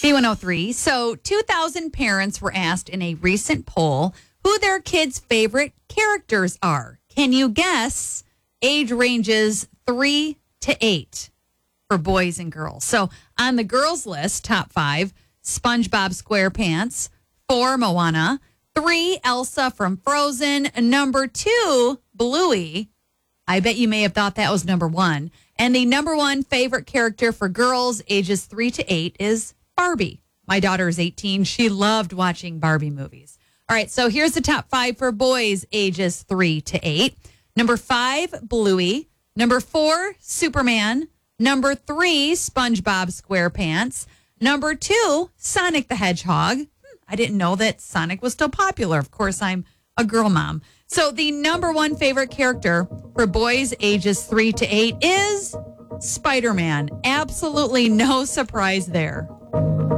B103. So 2,000 parents were asked in a recent poll who their kids' favorite characters are. Can you guess? Age ranges 3 to 8 for boys and girls. So on the girls list, top 5, SpongeBob SquarePants, 4, Moana, 3, Elsa from Frozen, number 2, Bluey. I bet you may have thought that was number 1. And the number 1 favorite character for girls ages 3 to 8 is Barbie. My daughter is 18. She loved watching Barbie movies. All right, so here's the top 5 for boys ages 3 to 8. Number 5, Bluey. Number 4, Superman. Number 3, SpongeBob SquarePants. Number 2, Sonic the Hedgehog. I didn't know that Sonic was still popular. Of course, I'm a girl mom. So the number 1 favorite character for boys ages 3 to 8 is Spider-Man. Absolutely no surprise there.